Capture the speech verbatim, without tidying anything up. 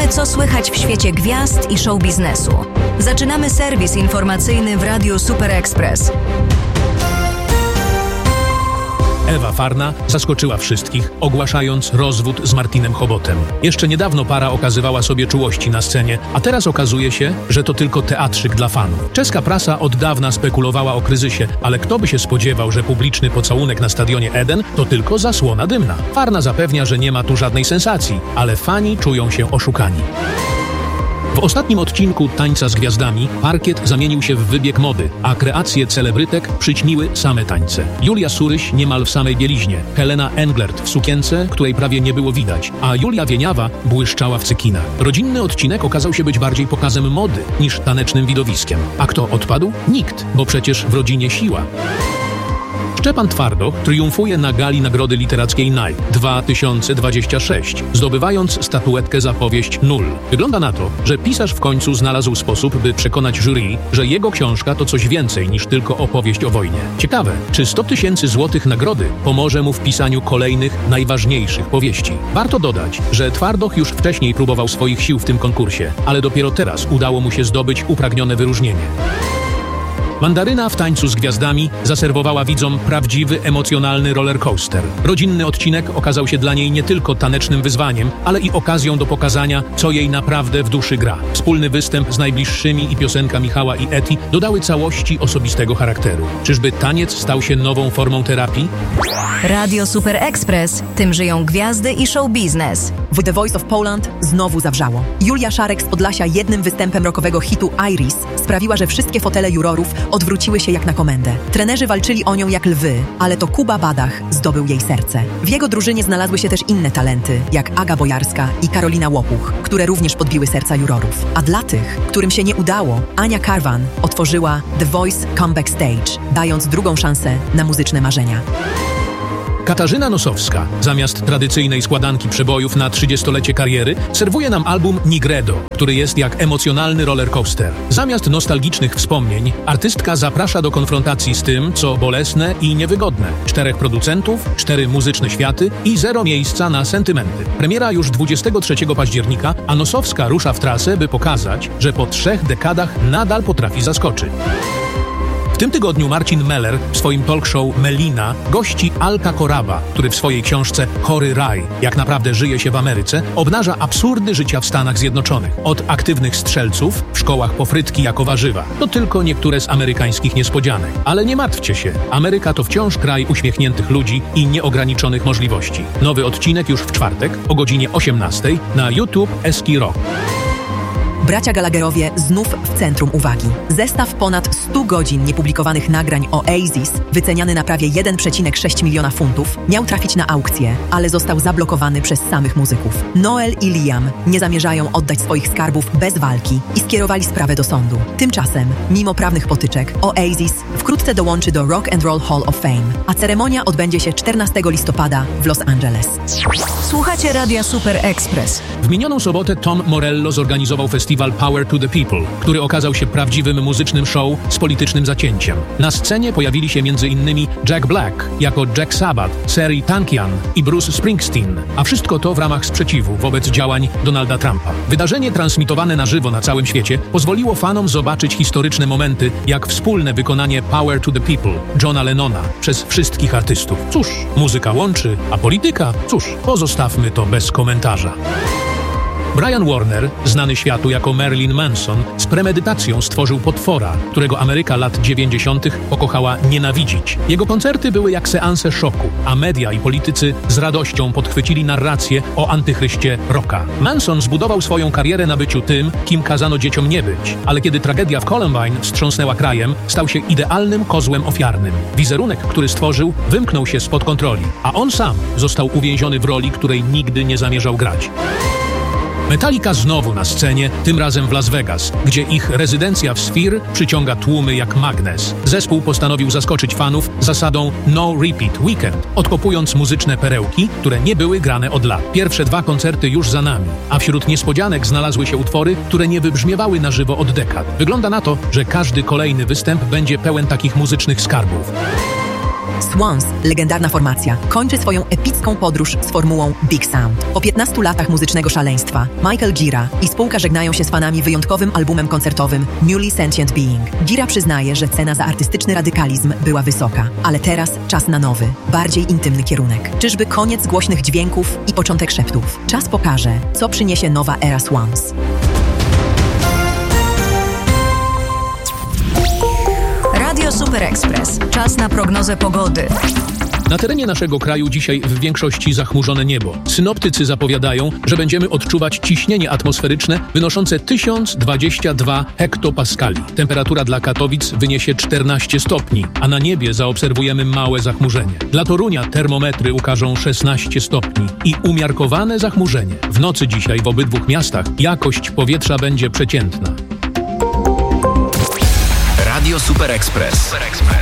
Co słychać w świecie gwiazd i show biznesu? Zaczynamy serwis informacyjny w Radiu Super Express. Ewa Farna zaskoczyła wszystkich, ogłaszając rozwód z Martinem Chobotem. Jeszcze niedawno para okazywała sobie czułości na scenie, a teraz okazuje się, że to tylko teatrzyk dla fanów. Czeska prasa od dawna spekulowała o kryzysie, ale kto by się spodziewał, że publiczny pocałunek na stadionie Eden to tylko zasłona dymna. Farna zapewnia, że nie ma tu żadnej sensacji, ale fani czują się oszukani. W ostatnim odcinku Tańca z Gwiazdami parkiet zamienił się w wybieg mody, a kreacje celebrytek przyćmiły same tańce. Julia Suryś niemal w samej bieliźnie, Helena Englert w sukience, której prawie nie było widać, a Julia Wieniawa błyszczała w cekinach. Rodzinny odcinek okazał się być bardziej pokazem mody niż tanecznym widowiskiem. A kto odpadł? Nikt, bo przecież w rodzinie siła. Szczepan Twardoch triumfuje na gali Nagrody Literackiej N A I dwa tysiące dwudziesty szósty, zdobywając statuetkę za powieść Nul. Wygląda na to, że pisarz w końcu znalazł sposób, by przekonać jury, że jego książka to coś więcej niż tylko opowieść o wojnie. Ciekawe, czy sto tysięcy złotych nagrody pomoże mu w pisaniu kolejnych, najważniejszych powieści. Warto dodać, że Twardoch już wcześniej próbował swoich sił w tym konkursie, ale dopiero teraz udało mu się zdobyć upragnione wyróżnienie. Mandaryna w Tańcu z Gwiazdami zaserwowała widzom prawdziwy, emocjonalny rollercoaster. Rodzinny odcinek okazał się dla niej nie tylko tanecznym wyzwaniem, ale i okazją do pokazania, co jej naprawdę w duszy gra. Wspólny występ z najbliższymi i piosenka Michała i Eti dodały całości osobistego charakteru. Czyżby taniec stał się nową formą terapii? Radio Super Express. Tym żyją gwiazdy i show biznes. W The Voice of Poland znowu zawrzało. Julia Szarek z Podlasia jednym występem rockowego hitu Iris sprawiła, że wszystkie fotele jurorów odwróciły się jak na komendę. Trenerzy walczyli o nią jak lwy, ale to Kuba Badach zdobył jej serce. W jego drużynie znalazły się też inne talenty, jak Aga Bojarska i Karolina Łopuch, które również podbiły serca jurorów. A dla tych, którym się nie udało, Ania Karwan otworzyła The Voice Comeback Stage, dając drugą szansę na muzyczne marzenia. Katarzyna Nosowska, zamiast tradycyjnej składanki przebojów na trzydziestolecie kariery, serwuje nam album Nigredo, który jest jak emocjonalny rollercoaster. Zamiast nostalgicznych wspomnień, artystka zaprasza do konfrontacji z tym, co bolesne i niewygodne. Czterech producentów, cztery muzyczne światy i zero miejsca na sentymenty. Premiera już dwudziestego trzeciego października, a Nosowska rusza w trasę, by pokazać, że po trzech dekadach nadal potrafi zaskoczyć. W tym tygodniu Marcin Meller w swoim talk show Melina gości Alka Koraba, który w swojej książce Chory Raj, jak naprawdę żyje się w Ameryce, obnaża absurdy życia w Stanach Zjednoczonych. Od aktywnych strzelców w szkołach po frytki jako warzywa. To tylko niektóre z amerykańskich niespodzianek. Ale nie martwcie się, Ameryka to wciąż kraj uśmiechniętych ludzi i nieograniczonych możliwości. Nowy odcinek już w czwartek o godzinie osiemnastej na YouTube Eski Rock. Bracia Gallagherowie znów w centrum uwagi. Zestaw ponad stu godzin niepublikowanych nagrań o Oasis, wyceniany na prawie jeden przecinek sześć miliona funtów, miał trafić na aukcję, ale został zablokowany przez samych muzyków. Noel i Liam nie zamierzają oddać swoich skarbów bez walki i skierowali sprawę do sądu. Tymczasem, mimo prawnych potyczek, Oasis wkrótce dołączy do Rock and Roll Hall of Fame, a ceremonia odbędzie się czternastego listopada w Los Angeles. Słuchacie Radia Super Express. W minioną sobotę Tom Morello zorganizował festiwal Power to the People, który okazał się prawdziwym muzycznym show z politycznym zacięciem. Na scenie pojawili się między innymi Jack Black jako Jack Sabbath, Serj Tankian i Bruce Springsteen, a wszystko to w ramach sprzeciwu wobec działań Donalda Trumpa. Wydarzenie transmitowane na żywo na całym świecie pozwoliło fanom zobaczyć historyczne momenty, jak wspólne wykonanie Power to the People Johna Lennona przez wszystkich artystów. Cóż, muzyka łączy, a polityka? Cóż, pozostawmy to bez komentarza. Brian Warner, znany światu jako Marilyn Manson, z premedytacją stworzył potwora, którego Ameryka lat dziewięćdziesiątych pokochała nienawidzić. Jego koncerty były jak seanse szoku, a media i politycy z radością podchwycili narrację o antychryście rocka. Manson zbudował swoją karierę na byciu tym, kim kazano dzieciom nie być, ale kiedy tragedia w Columbine wstrząsnęła krajem, stał się idealnym kozłem ofiarnym. Wizerunek, który stworzył, wymknął się spod kontroli, a on sam został uwięziony w roli, której nigdy nie zamierzał grać. Metallica znowu na scenie, tym razem w Las Vegas, gdzie ich rezydencja w Sphere przyciąga tłumy jak magnes. Zespół postanowił zaskoczyć fanów zasadą No Repeat Weekend, odkopując muzyczne perełki, które nie były grane od lat. Pierwsze dwa koncerty już za nami, a wśród niespodzianek znalazły się utwory, które nie wybrzmiewały na żywo od dekad. Wygląda na to, że każdy kolejny występ będzie pełen takich muzycznych skarbów. Swans, legendarna formacja, kończy swoją epicką podróż z formułą Big Sound. Po piętnastu latach muzycznego szaleństwa Michael Gira i spółka żegnają się z fanami wyjątkowym albumem koncertowym Newly Sentient Being. Gira przyznaje, że cena za artystyczny radykalizm była wysoka, ale teraz czas na nowy, bardziej intymny kierunek. Czyżby koniec głośnych dźwięków i początek szeptów? Czas pokaże, co przyniesie nowa era Swans. Radio Super Express. Czas na prognozę pogody. Na terenie naszego kraju dzisiaj w większości zachmurzone niebo. Synoptycy zapowiadają, że będziemy odczuwać ciśnienie atmosferyczne wynoszące tysiąc dwadzieścia dwa hektopaskali. Temperatura dla Katowic wyniesie czternaście stopni, a na niebie zaobserwujemy małe zachmurzenie. Dla Torunia termometry ukażą szesnaście stopni i umiarkowane zachmurzenie. W nocy dzisiaj w obydwu miastach jakość powietrza będzie przeciętna. Radio Super Express.